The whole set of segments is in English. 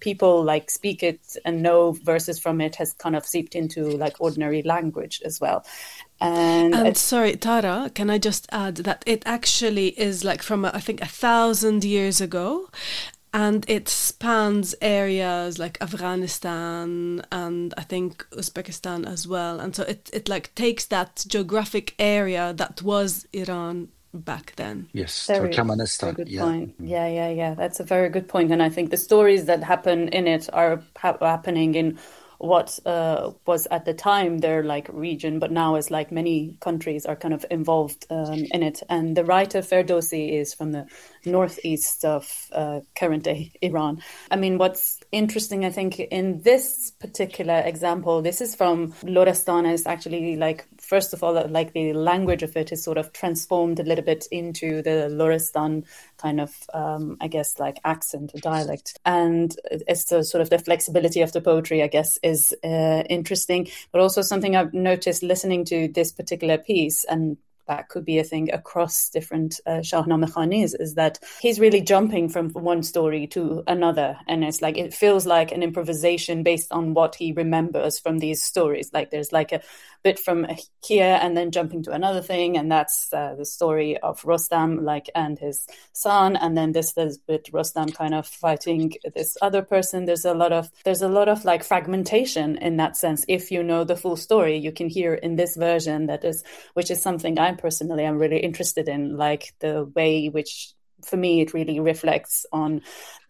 people like speak it and know verses from it has kind of seeped into like ordinary language as well. And sorry, Tara, can I just add that it actually is like from, I think, 1,000 years ago, and it spans areas like Afghanistan and I think Uzbekistan as well. And so it like takes that geographic area that was Iran back then. Yes, Turkmenistan. Good point. Yeah. That's a very good point. And I think the stories that happen in it are happening in what was at the time their like region, but now is like many countries are kind of involved in it. And the writer Ferdowsi is from the northeast of current day Iran. I mean, what's interesting, I think, in this particular example, this is from Lorestan. Is actually like, first of all, like the language of it is sort of transformed a little bit into the Lorestan kind of, I guess, like accent or dialect. And it's the sort of the flexibility of the poetry, I guess, is interesting. But also something I've noticed listening to this particular piece, and that could be a thing across different Shahnameh Khanis, is that he's really jumping from one story to another. And it's like, it feels like an improvisation based on what he remembers from these stories. Like there's like a bit from here and then jumping to another thing. And that's the story of Rostam, like, and his son. And then this bit Rostam kind of fighting this other person. There's a lot of like fragmentation in that sense. If you know the full story, you can hear in this version which is something I personally am really interested in, like the way which for me it really reflects on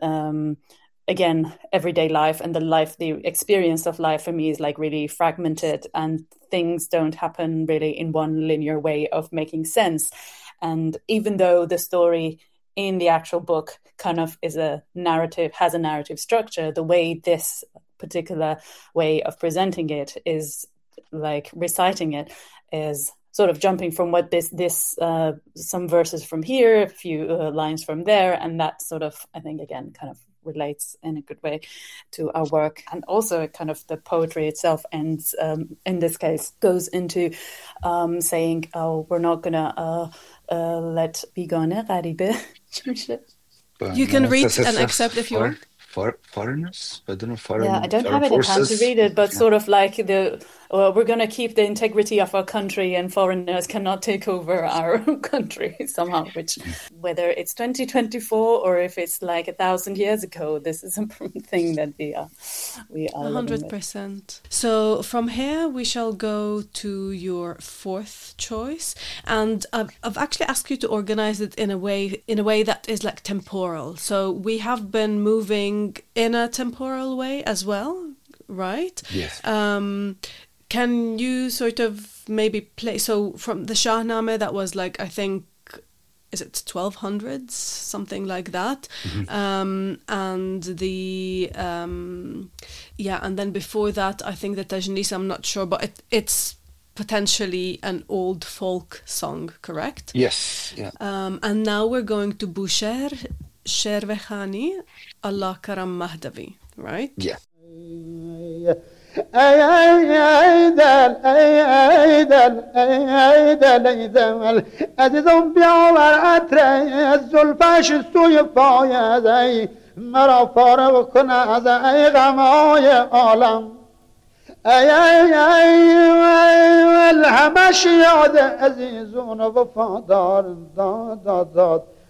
again everyday life, and the experience of life for me is like really fragmented, and things don't happen really in one linear way of making sense. And even though the story in the actual book kind of has a narrative structure, the way this particular way of presenting it is like reciting it is sort of jumping from what this some verses from here, a few lines from there, and that sort of, I think, again, kind of relates in a good way to our work. And also kind of the poetry itself, and in this case goes into saying, oh, we're not gonna let bigane gharibe. You can read an excerpt if you want. Foreigners? I don't know. I don't have it at hand to read it, but sort of like we're going to keep the integrity of our country, and foreigners cannot take over our country somehow, which whether it's 2024 or if it's like 1,000 years ago, this is a thing that we are 100%. So from here we shall go to your fourth choice, and I've actually asked you to organize it in a way that is like temporal. So we have been moving in a temporal way as well, right? Yes. Can you sort of maybe play, so from the Shahnameh that was like, I think, is it 1200s, something like that? Mm-hmm. And the, and then before that, I think the Tajnis, I'm not sure, but it's potentially an old folk song, correct? Yes, yeah. And now we're going to Bushehr, Shervekhani, Allah Karam Mahdavi, right? Yeah. أيدل أدم بيعور أتري الزلفاش السيفايا زي مرا فارغ كنا زي غماي عالم الهمش ياد عزيزون وفادار داد